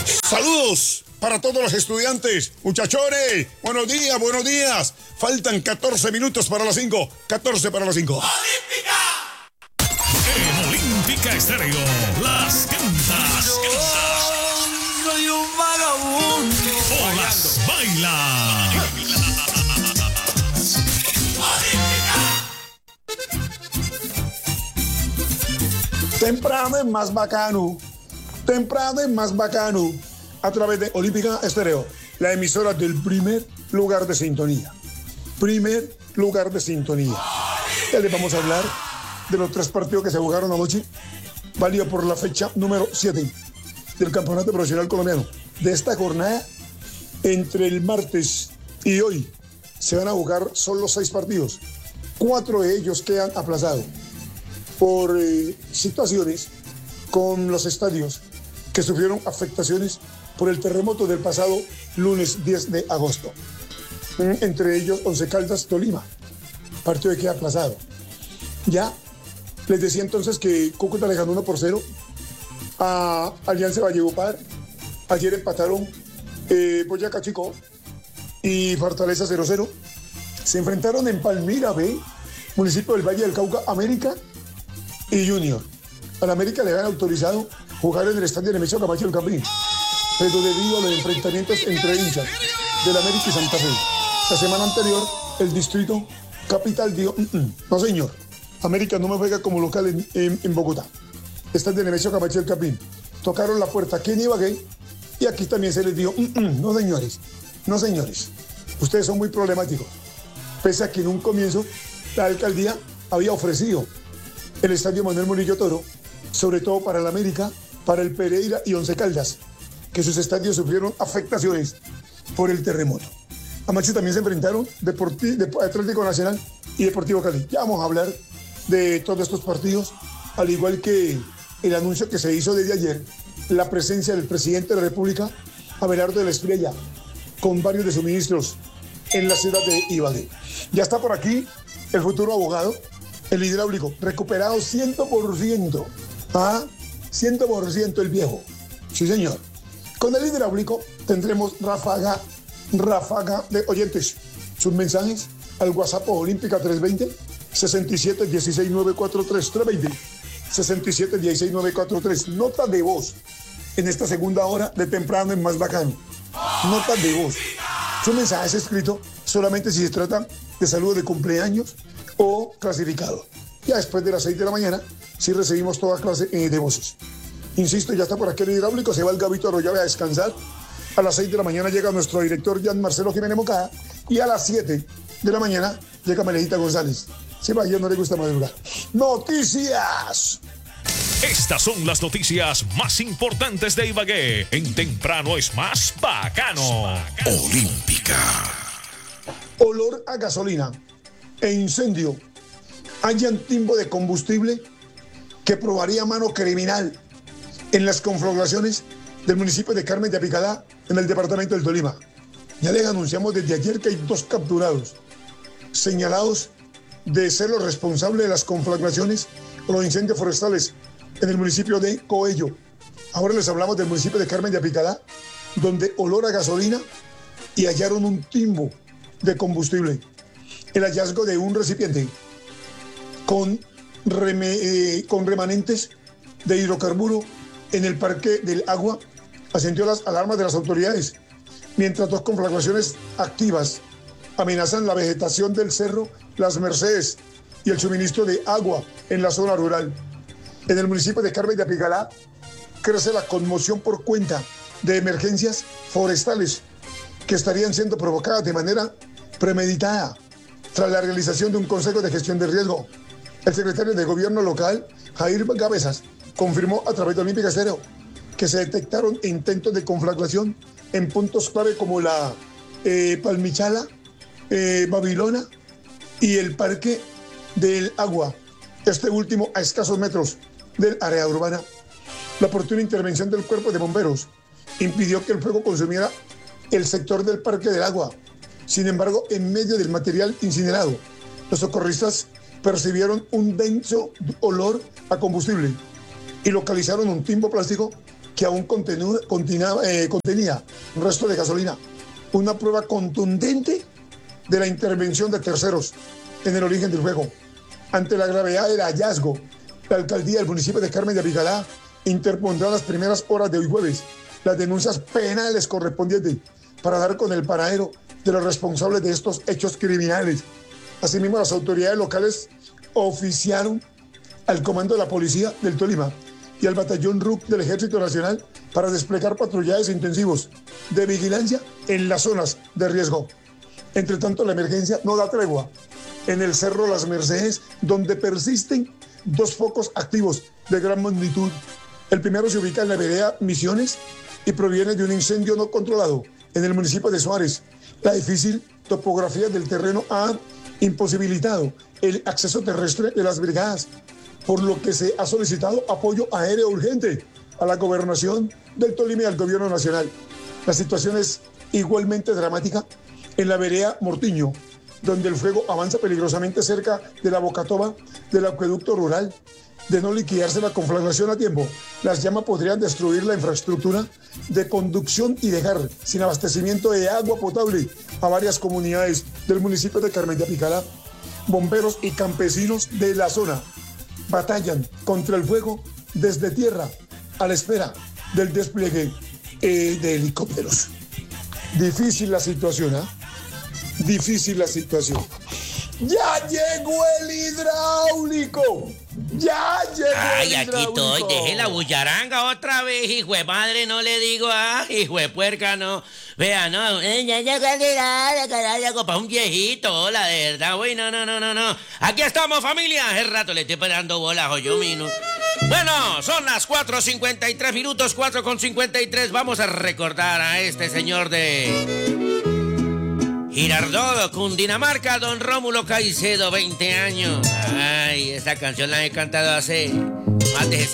Saludos para todos los estudiantes, muchachones, buenos días, buenos días. Faltan 14 minutos para las 5, 14 para las 5. ¡Olímpica! En Olímpica Estéreo, las cantas. Soy un vagabundo. O las baila. Temprano es más bacano. Temprano es más bacano. A través de Olímpica Estéreo, la emisora del primer lugar de sintonía. Primer lugar de sintonía. Ya les vamos a hablar de los 3 partidos que se jugaron anoche, válido por la fecha número 7 del Campeonato Profesional Colombiano. De esta jornada, entre el martes y hoy, se van a jugar solo 6 partidos. 4 de ellos quedan aplazados por situaciones con los estadios que sufrieron afectaciones por el terremoto del pasado lunes 10 de agosto. Entre ellos, Once Caldas Tolima, partido que queda aplazado. Ya les decía entonces que Cúcuta le ganó 1-0 a Alianza Valledupar. Ayer empataron Boyacá Chico y Fortaleza 0-0. Se enfrentaron en Palmira B, municipio del Valle del Cauca, América y Junior. Al América le habían autorizado jugar en el estadio Nemesio Camacho del Campín, pero debido a los enfrentamientos entre hinchas del América y Santa Fe, la semana anterior el distrito capital dijo, no señor, América no me juega como local en Bogotá. Estadio Nemesio Camacho del Campín. Tocaron la puerta Kenny Ibagué y aquí también se les dijo, no señores, no señores, ustedes son muy problemáticos. Pese a que en un comienzo la alcaldía había ofrecido el estadio Manuel Murillo Toro, sobre todo para el América, para el Pereira y Once Caldas, que sus estadios sufrieron afectaciones por el terremoto. Anoche también se enfrentaron Atlético Nacional y Deportivo Cali. Ya vamos a hablar de todos estos partidos, al igual que el anuncio que se hizo desde ayer, la presencia del presidente de la República, Abelardo de la Espriella, con varios de sus ministros en la ciudad de Ibagué. Ya está por aquí el futuro abogado, el hidráulico, recuperado 100%. 100% el viejo. Sí, señor. Con el hidráulico tendremos ráfaga de oyentes. Sus mensajes al WhatsApp Olímpica 320 67 16 943 320 67 16 943. Nota de voz en esta segunda hora de temprano en Más Bacano. Nota de voz. Su mensaje es escrito solamente si se trata de saludo de cumpleaños o clasificado. Ya después de las 6 de la mañana, sí recibimos toda clase de voces. Insisto, ya está por aquí el hidráulico, se va el Gabito Arroyave a descansar. A las 6 de la mañana llega nuestro director Jan Marcelo Jiménez Mocada y a las 7 de la mañana llega Melejita González. Si va, a ella no le gusta madrugar. ¡Noticias! Estas son las noticias más importantes de Ibagué. En Temprano es Más Bacano. Olímpica. Olor a gasolina e incendio. Hallan timbo de combustible que probaría mano criminal en las conflagraciones del municipio de Carmen de Apicalá, en el departamento del Tolima. Ya les anunciamos desde ayer que hay 2 capturados, señalados de ser los responsables de las conflagraciones o los incendios forestales en el municipio de Coello. Ahora les hablamos del municipio de Carmen de Apicalá, donde olor a gasolina y hallaron un timbo de combustible. El hallazgo de un recipiente con remanentes de hidrocarburo en el Parque del Agua ascendió las alarmas de las autoridades, mientras 2 conflagraciones activas amenazan la vegetación del cerro Las Mercedes y el suministro de agua en la zona rural. En el municipio de Carmen de Apicalá crece la conmoción por cuenta de emergencias forestales que estarían siendo provocadas de manera premeditada tras la realización de un consejo de gestión de riesgo. El secretario de Gobierno local, Jair Cabezas, confirmó a través de Olímpica Estéreo que se detectaron intentos de conflagración en puntos clave como la Palmichala, Babilona y el Parque del Agua, este último a escasos metros del área urbana. La oportuna intervención del Cuerpo de Bomberos impidió que el fuego consumiera el sector del Parque del Agua. Sin embargo, en medio del material incinerado, los socorristas percibieron un denso olor a combustible y localizaron un timbo plástico que aún contenía un resto de gasolina. Una prueba contundente de la intervención de terceros en el origen del fuego. Ante la gravedad del hallazgo, la alcaldía del municipio de Carmen de Apicalá interpondrá en las primeras horas de hoy jueves las denuncias penales correspondientes para dar con el paradero de los responsables de estos hechos criminales. Asimismo, las autoridades locales oficiaron al Comando de la Policía del Tolima y al Batallón RUC del Ejército Nacional para desplegar patrullajes intensivos de vigilancia en las zonas de riesgo. Entre tanto, la emergencia no da tregua en el Cerro Las Mercedes, donde persisten 2 focos activos de gran magnitud. El primero se ubica en la vereda Misiones y proviene de un incendio no controlado en el municipio de Suárez. La difícil topografía del terreno ha imposibilitado el acceso terrestre de las brigadas, por lo que se ha solicitado apoyo aéreo urgente a la gobernación del Tolima y al gobierno nacional. La situación es igualmente dramática en la vereda Mortiño, donde el fuego avanza peligrosamente cerca de la bocatoba del acueducto rural. De no liquidarse la conflagración a tiempo, las llamas podrían destruir la infraestructura de conducción y dejar sin abastecimiento de agua potable a varias comunidades del municipio de Carmen de Apicalá. Bomberos y campesinos de la zona batallan contra el fuego desde tierra a la espera del despliegue de helicópteros. Difícil la situación, ¿ah? Difícil la situación. ¡Ya llegó el hidráulico! ¡Ya llegó el hidráulico! Aquí estoy, deje la bullaranga otra vez, hijo de madre, no le digo, hijo de puerca, no. Vea, no, ya llegó el hidráulico, para un viejito, la verdad, güey, no. Aquí estamos, familia, hace rato le estoy pegando bolas, yo mismo. Bueno, son las 4:53 minutos, 4:53, vamos a recordar a este señor de Girardot, Cundinamarca, don Rómulo Caicedo, 20 años. Ay, esta canción la he cantado hace más de